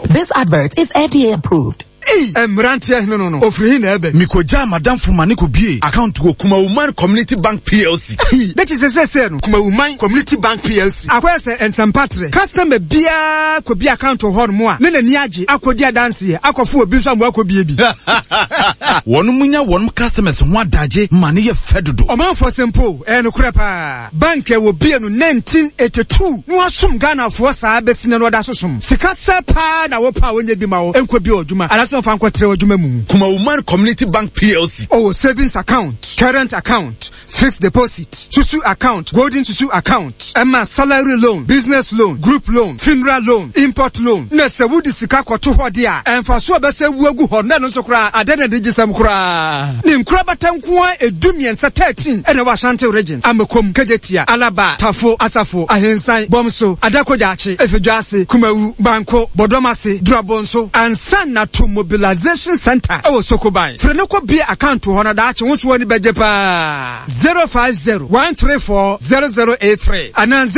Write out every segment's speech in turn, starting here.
This advert is FDA approved. Mrantia no. Ofri na ebe. Mikoja madam Fumani ko bie account go Kuma Woman Community Bank PLC. That is say no. Kuma Woman Community Bank PLC. Akwese ensempatre. Customer bia ko bia account ho no mo a. Ne nani age akodi adanse ye. Akofo obi so mo akobie bi. Wonu munya wonu customers ho adaje mane ye fedodo. Oman for simple no krepa. Bank e wo bie no 1982. No asum Ghana fo saa besine no da sosum. Sika sepa na wo pa wonye bi ma wo. Enko bi oduma. Kuma Woman Community Bank PLC. Oh, savings account, current account, fixed deposit, Susu account, golden Susu account, Emma salary loan, business loan, group loan, funeral loan, import loan. Nese wudi sika kwa tuho dia. Enfasua bese uwegu honde nonso kura adene dijisem kura. Ni mkura batankuwa edumiensa 13 ene wa Ashanti region. Amekom, Kejetia, Alaba, Tafo, Asafo, Ahensai, Bomso, Adako Jachi, Efejuasi, Kumewu, Banko, Bodomasi, Drabonso, and Sana to Mobilization Center. Oh, Sokobai. Frenoko be account to honor that once one bejepa 050-134-0083 and then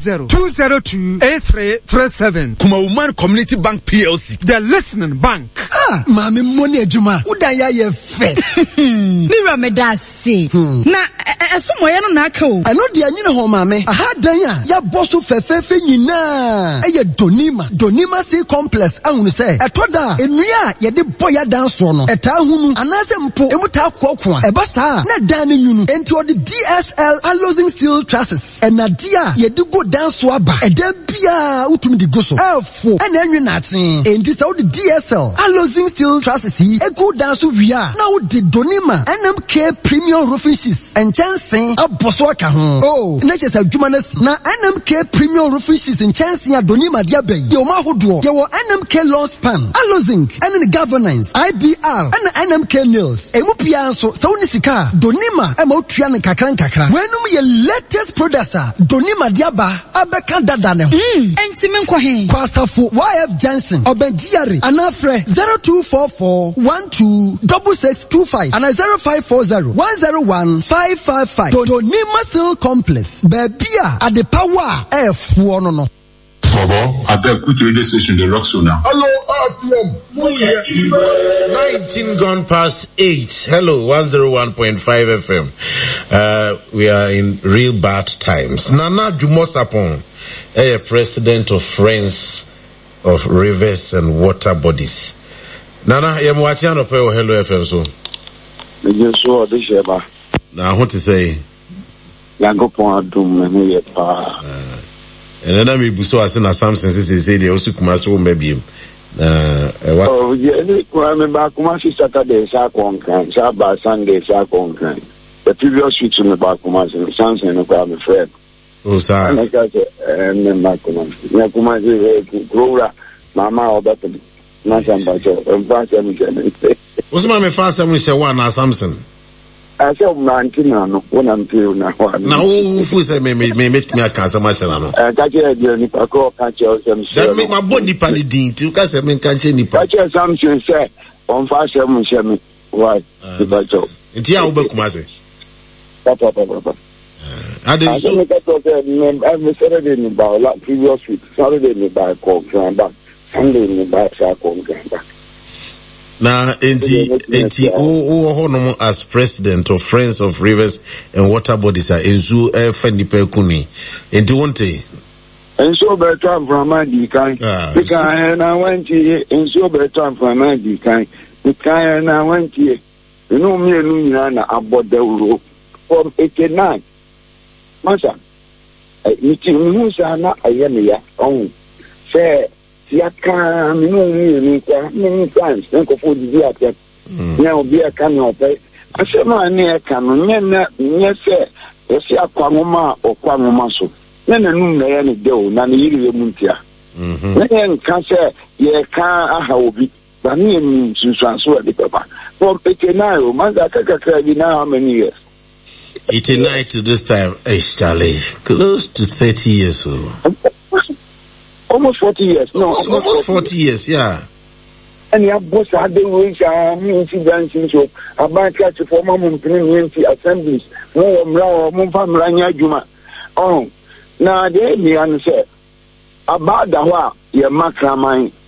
020-202-8337. Kuma Woman Community Bank PLC. The listening bank. Mami money ejuma. Udaya ye fe. Mira me da si. Na esumo ya no na aka o. Ano dia nyine ho mame. Aha dan ya bosso fefefe nyina. Eye Donima C complex ahunu se. Etoda enua ye de boya dan so no. Eta hunu anase mpo emuta kokwa. Eba saa na dan ne nyunu. Enti odi DSL Alozing Steel Trusses. Enadia ye de go dan so aba. Eda bia utumi di go so. Elfo ena enwe na aten. Enti sa odi DSL Alozing Steel Trusses yi egu dan so wia. Na odi Donima NMK Premium Roofing Sheets. Enchansen aboso aka ho. Oh, na chesa adwuma na NMK Premium Roofing Sheets enchansen a Donima dia ben. Ye o ma hodo. Ye wo NMK Lawn Span, Alozing, and Governance, IBR, and NMK Nails. Emu pia so unisika Donima emo tuane kakran. Wenum ye latest producer Donima diaba abeka dadane. Enti menkwa he. Kwasafu YF Johnson Obendiari anafre 0244126625 and 0540-101-555. Donima Steel Complex. Bebia at the power F no. I beg quick radio station the rock so now. Hello, FM. 19 gone past 8. Hello, 101.5 FM. We are in real bad times. Nana Jumosapon, president of Friends of Rivers and Water Bodies. Nana, you're watching on Hello FM so. Now, what to say? And then I may be so as in a Samson says, they also come as well, maybe. Oh, yeah, I'm back Saturday, Sabbath, Sunday, the previous week in the back Samson, and I'm afraid. Oh, sir. And I and Makumasi, Mama, or better, nothing but your fast. What's my fast? I'm with one Samson. I said 19 when I'm still now. Now, who say me make me a cancer myself? Catch a nipa call, catch your that make my body palidine to catch a man catch any catch something say on 5-7 shemi. Why? The battle. It's here, Obekumase. Papa. I didn't say I'm Saturday in the previous week, Saturday in the back, Sunday in the back, Now, as president of Friends of Rivers and Water Bodies, Enzu Fendipe Kuni, and do one day. And so better from my decay. Because I went here, and so better from my decay. Because I went here. You know me and Nuna about the rope from 89. Masa, Musa, I am here. Oh, fair. Yaka, many times, think of food, now be a canoe. I said, my near canon, yes, sir, yes, Quamoma or Quamomaso. Then a noon, any dough, none of you, Muntia. Then can say, ye can't, I will be, but me and to transfer the paper. From 89, Mazaka, now how many years? 89 to this time, Charlie, close to 30 years old. Almost 40 years. No, almost 40 years, yeah. And you have both had the ways, dancing so about catch for Mamma assemblies. No, Mumfam Juma. Oh, now they me answer about the wa, your macramine.